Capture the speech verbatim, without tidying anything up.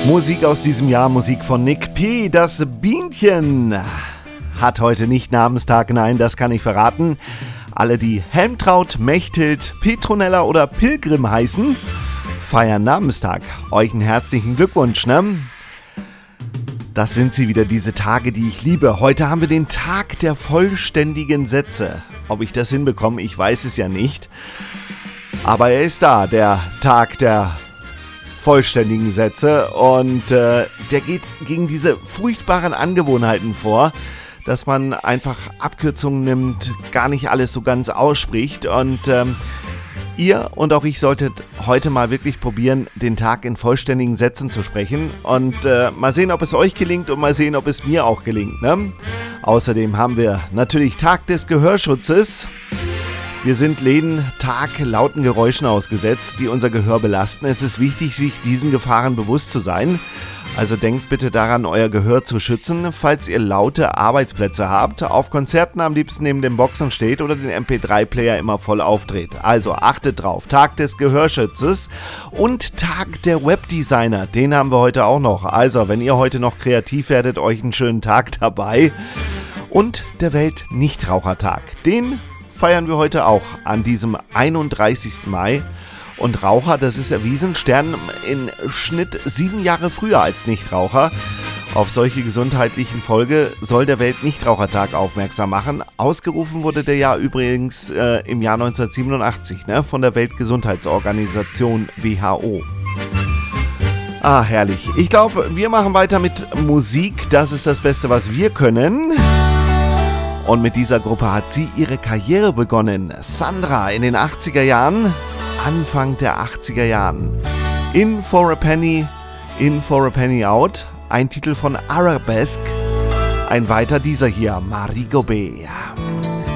Musik aus diesem Jahr, Musik von Nick P. Das Bienchen hat heute nicht Namenstag, nein, das kann ich verraten. Alle, die Helmtraut, Mechthild, Petronella oder Pilgrim heißen, feiern Namenstag. Euch einen herzlichen Glückwunsch, ne? Das sind sie wieder, diese Tage, die ich liebe. Heute haben wir den Tag der vollständigen Sätze. Ob ich das hinbekomme, ich weiß es ja nicht. Aber er ist da, der Tag der vollständigen Sätze. Und äh, der geht gegen diese furchtbaren Angewohnheiten vor, dass man einfach Abkürzungen nimmt, gar nicht alles so ganz ausspricht. Und ähm, ihr und auch ich solltet heute mal wirklich probieren, den Tag in vollständigen Sätzen zu sprechen. Und äh, mal sehen, ob es euch gelingt und mal sehen, ob es mir auch gelingt, ne? Außerdem haben wir natürlich Tag des Gehörschutzes. Wir sind jeden Tag lauten Geräuschen ausgesetzt, die unser Gehör belasten. Es ist wichtig, sich diesen Gefahren bewusst zu sein. Also denkt bitte daran, euer Gehör zu schützen, falls ihr laute Arbeitsplätze habt, auf Konzerten am liebsten neben den Boxen steht oder den M P drei Player immer voll aufdreht. Also achtet drauf, Tag des Gehörschutzes und Tag der Webdesigner, den haben wir heute auch noch. Also wenn ihr heute noch kreativ werdet, euch einen schönen Tag dabei. Und der Welt-Nichtrauchertag, den feiern wir heute auch an diesem einunddreißigsten Mai. Und Raucher, das ist erwiesen, sterben im Schnitt sieben Jahre früher als Nichtraucher. Auf solche gesundheitlichen Folgen soll der Welt-Nichtrauchertag aufmerksam machen. Ausgerufen wurde der ja übrigens äh, im Jahr neunzehnhundertsiebenundachtzig, ne, von der Weltgesundheitsorganisation W H O. Ah, herrlich. Ich glaube, wir machen weiter mit Musik. Das ist das Beste, was wir können. Und mit dieser Gruppe hat sie ihre Karriere begonnen. Sandra in den achtziger Jahren. Anfang der achtziger Jahren. In for a Penny, In for a Penny Out. Ein Titel von Arabesque. Ein weiter dieser hier, Marie Gobet.